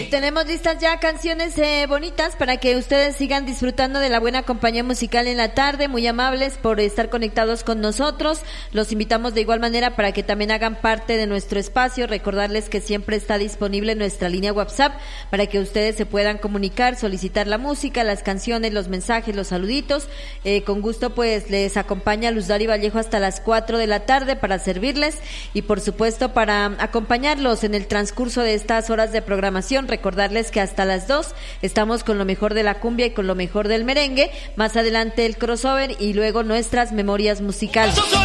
Tenemos listas ya canciones bonitas para que ustedes sigan disfrutando de la buena compañía musical en la tarde. Muy amables por estar conectados con nosotros. Los invitamos de igual manera para que también hagan parte de nuestro espacio. Recordarles que siempre está disponible nuestra línea WhatsApp para que ustedes se puedan comunicar, solicitar la música, las canciones, los mensajes, los saluditos. Con gusto pues les acompaña Luz Dari Vallejo hasta las 4 de la tarde para servirles y por supuesto para acompañarlos en el transcurso de estas horas de programación. Recordarles que hasta las 2 estamos con lo mejor de la cumbia y con lo mejor del merengue. Más adelante el crossover y luego nuestras memorias musicales.